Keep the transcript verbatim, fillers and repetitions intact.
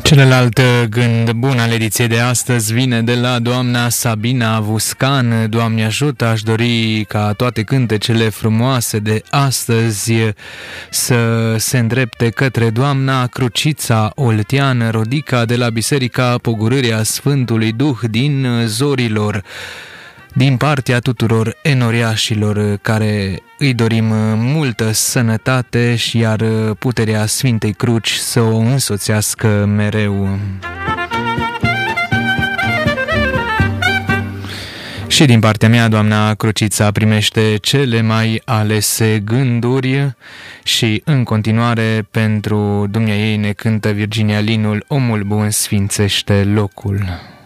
Celălalt gând bun al ediției de astăzi vine de la doamna Sabina Vuscan. Doamne ajută, aș dori ca toate cântecele frumoase de astăzi să se îndrepte către doamna Crucița Oltean, Rodica de la Biserica Pogorârea Sfântului Duh din Zorilor, din partea tuturor enoriașilor care îi dorim multă sănătate și iar puterea Sfintei Cruci să o însoțească mereu. Și din partea mea, doamna Crucița primește cele mai alese gânduri și în continuare pentru dumneaei ne cântă Virginia Linul, Omul bun sfințește locul.